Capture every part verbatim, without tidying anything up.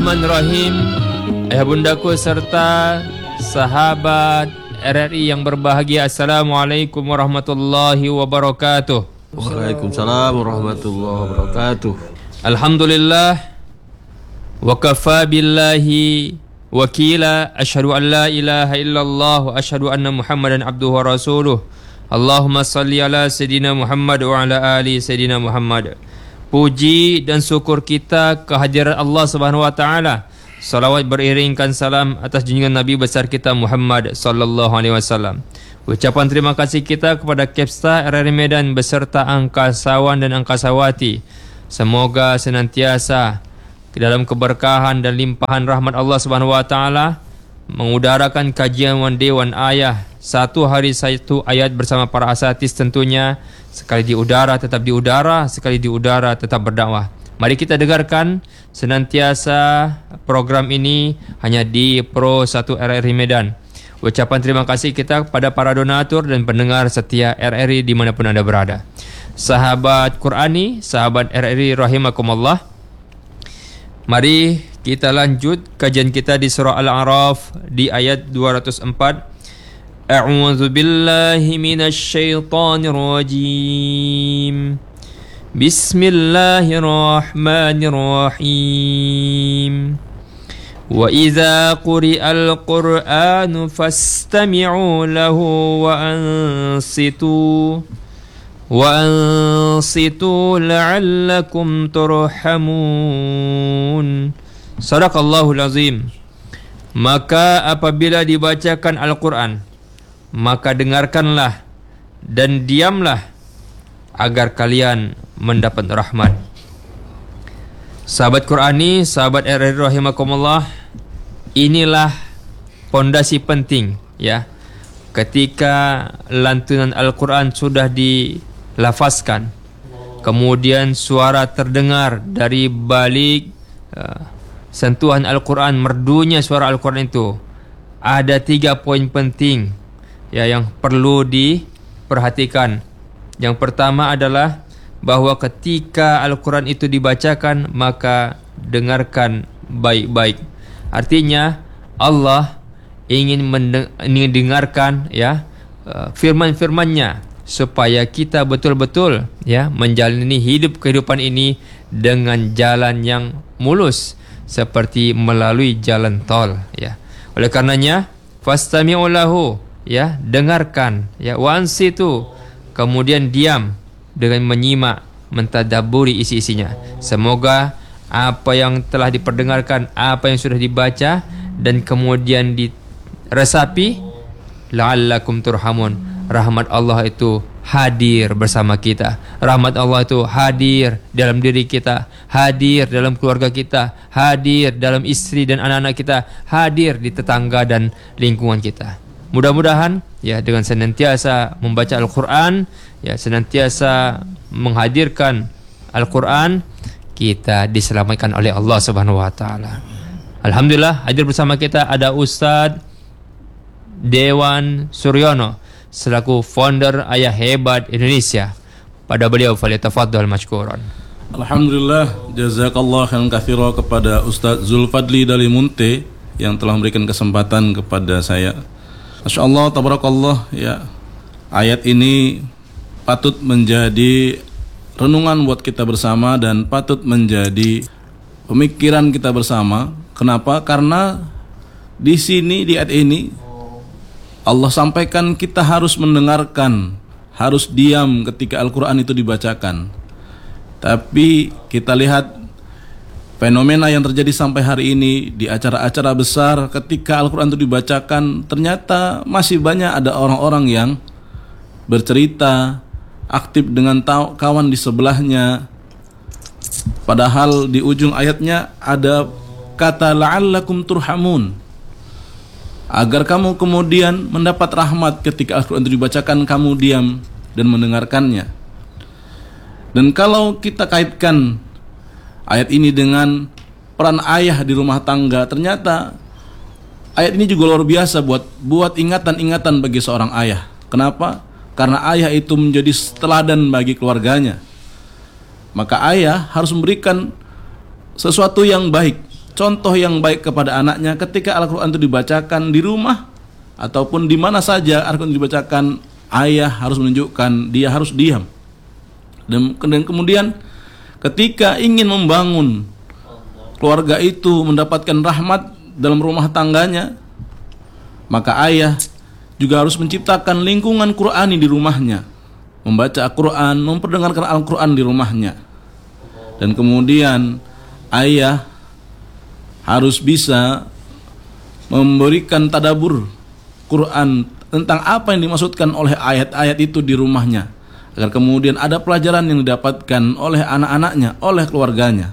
Bismillahirrahmanirrahim. Ayah bundaku serta sahabat R R I yang berbahagia, Assalamualaikum warahmatullahi wabarakatuh. Waalaikumsalam warahmatullahi wabarakatuh. Alhamdulillah wa kafa billahi wakila, asyhadu an la ilaha illallah wa asyhadu anna Muhammadan abduhu wa rasuluh. Allahumma salli ala Sayyidina Muhammad wa ala ali Sayyidina Muhammad. Puji dan syukur kita kehadiran Allah Subhanahu wa taala. Salawat beriringkan salam atas junjungan Nabi besar kita Muhammad sallallahu alaihi wasallam. Ucapan terima kasih kita kepada Kepsta R R I Medan beserta angkasawan dan angkasawati. Semoga senantiasa dalam keberkahan dan limpahan rahmat Allah Subhanahu wa taala mengudarakan kajian Dewan Ayah satu hari satu ayat bersama para asatis tentunya. Sekali di udara tetap di udara, sekali di udara tetap berdakwah. Mari kita dengarkan senantiasa program ini hanya di Pro satu R R I Medan. Ucapan terima kasih kita kepada para donatur dan pendengar setia R R I dimanapun Anda berada. Sahabat Qurani, sahabat R R I rahimakumullah, mari kita lanjut kajian kita di surah Al-A'raf di ayat dua ratus empat. A'udzu billahi minasy syaithanir rajim. Bismillahirrahmanirrahim. Wa idza quri'al Qur'anu fastami'u lahu wa ansitu wa ansitu la'allakum turhamun. Sadaqallahul azim. Maka apabila dibacakan Al-Qur'an, maka dengarkanlah dan diamlah agar kalian mendapat rahmat. Sahabat Qurani, sahabat R R I rahimakumullah, inilah pondasi penting ya. Ketika lantunan Al-Quran sudah dilafazkan, kemudian suara terdengar dari balik uh, sentuhan Al-Quran, merdunya suara Al-Quran itu, ada tiga poin penting ya yang perlu diperhatikan. Yang pertama adalah bahwa ketika Al-Quran itu dibacakan, maka dengarkan baik-baik. Artinya Allah ingin mendengarkan ya firman-firman-Nya supaya kita betul-betul ya menjalani hidup kehidupan ini dengan jalan yang mulus seperti melalui jalan tol ya. Oleh karenanya fastami'u lahu ya, dengarkan ya, wansitu, kemudian diam dengan menyimak, mentadabburi isi-isinya. Semoga apa yang telah diperdengarkan, apa yang sudah dibaca dan kemudian diresapi, la'allakum turhamun, rahmat Allah itu hadir bersama kita. Rahmat Allah itu hadir dalam diri kita, hadir dalam keluarga kita, hadir dalam istri dan anak-anak kita, hadir di tetangga dan lingkungan kita. Mudah-mudahan ya dengan senantiasa membaca Al-Quran, ya senantiasa menghadirkan Al-Quran, kita diselamatkan oleh Allah Subhanahu wa taala. Alhamdulillah, hadir bersama kita ada Ustadz Dewan Suryono selaku founder Ayah Hebat Indonesia. Pada beliau falyatafaddal mashkuran. Alhamdulillah, jazakallah khairan katsira kepada Ustadz Zulfadli Dalimunte yang telah memberikan kesempatan kepada saya. Masya Allah, tabarakallah ya. Ayat ini patut menjadi renungan buat kita bersama dan patut menjadi pemikiran kita bersama. Kenapa? Karena di sini, di ayat ini Allah sampaikan kita harus mendengarkan, harus diam ketika Al-Quran itu dibacakan. Tapi kita lihat fenomena yang terjadi sampai hari ini di acara-acara besar, ketika Al-Quran itu dibacakan, ternyata masih banyak ada orang-orang yang bercerita, aktif dengan kawan di sebelahnya. Padahal di ujung ayatnya ada kata la'allakum turhamun, agar kamu kemudian mendapat rahmat. Ketika Al-Quran itu dibacakan, kamu diam dan mendengarkannya. Dan kalau kita kaitkan ayat ini dengan peran ayah di rumah tangga, ternyata ayat ini juga luar biasa buat buat ingatan-ingatan bagi seorang ayah. Kenapa? Karena ayah itu menjadi teladan bagi keluarganya. Maka ayah harus memberikan sesuatu yang baik contoh yang baik kepada anaknya ketika Al-Quran itu dibacakan di rumah ataupun di mana saja Al-Quran dibacakan, ayah harus menunjukkan dia harus diam. Dan, dan kemudian ketika ingin membangun keluarga itu mendapatkan rahmat dalam rumah tangganya, maka ayah juga harus menciptakan lingkungan Qur'ani di rumahnya, membaca Al-Quran, memperdengarkan Al-Quran di rumahnya. Dan kemudian ayah harus bisa memberikan tadabbur Quran tentang apa yang dimaksudkan oleh ayat-ayat itu di rumahnya, agar kemudian ada pelajaran yang didapatkan oleh anak-anaknya, oleh keluarganya.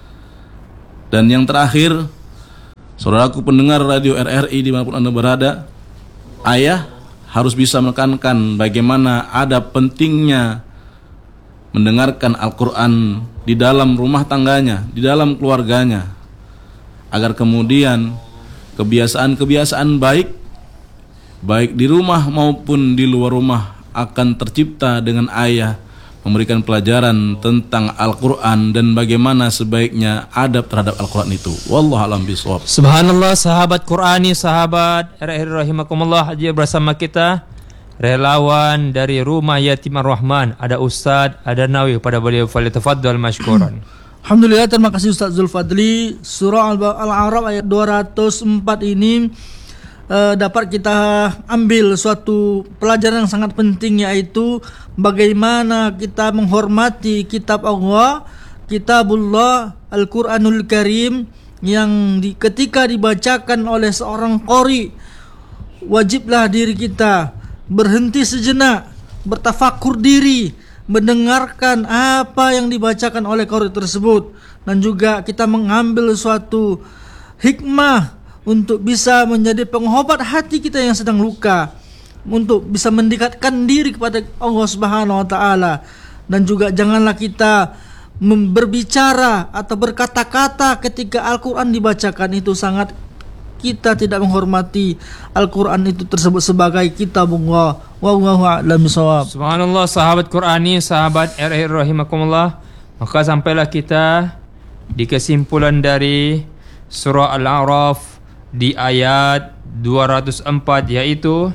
Dan yang terakhir, saudaraku pendengar radio R R I dimanapun Anda berada, ayah harus bisa menekankan bagaimana ada pentingnya mendengarkan Al-Quran di dalam rumah tangganya, di dalam keluarganya, agar kemudian kebiasaan-kebiasaan baik baik di rumah maupun di luar rumah akan tercipta dengan ayah memberikan pelajaran tentang Al-Quran dan bagaimana sebaiknya adab terhadap Al-Quran itu. Wallahu a'lam bishawab. Subhanallah, sahabat Qurani, sahabat R R I rahimakumullah, hadir bersama kita relawan dari Rumah Yatim Ar-Rahman. Ada Ustaz, ada Nawi, pada beliau falyatafaddal mashkuran. Alhamdulillah, terima kasih Ustaz Zulfadli. Surah Al-A'raf ayat dua ratus empat ini uh, dapat kita ambil suatu pelajaran yang sangat penting, yaitu bagaimana kita menghormati kitab Allah, kitabullah Al-Quranul Karim, yang di, ketika dibacakan oleh seorang qori, wajiblah diri kita berhenti sejenak, bertafakur diri, mendengarkan apa yang dibacakan oleh qari tersebut, dan juga kita mengambil suatu hikmah untuk bisa menjadi pengobat hati kita yang sedang luka, untuk bisa mendekatkan diri kepada Allah Subhanahu wa taala. Dan juga janganlah kita berbicara atau berkata-kata ketika Al-Quran dibacakan, itu sangat kita tidak menghormati Al-Quran itu tersebut sebagai kitabullah. Wallahu a'lam bishawab. Subhanallah, sahabat Qurani, sahabat R R I rahimakumullah, maka sampailah kita di kesimpulan dari surah Al-A'raf di ayat dua ratus empat, yaitu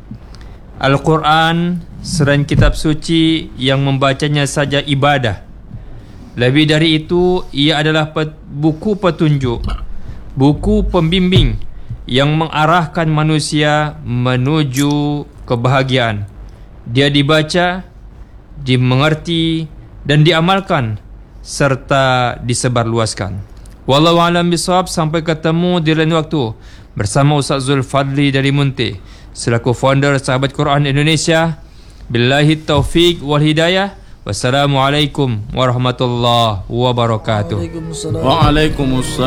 Al-Quran selain kitab suci yang membacanya saja ibadah, lebih dari itu ia adalah pet, buku petunjuk, buku pembimbing yang mengarahkan manusia menuju kebahagiaan. Dia dibaca, dimengerti, dan diamalkan serta disebarluaskan. Wallahu a'lam bishawab. Sampai ketemu di lain waktu bersama Ustaz Zulfadli dari Munte selaku founder Sahabat Quran Indonesia. Billahi taufiq wal hidayah. Wassalamualaikum warahmatullahi wabarakatuh. Waalaikumsalam. Waalaikumsalam.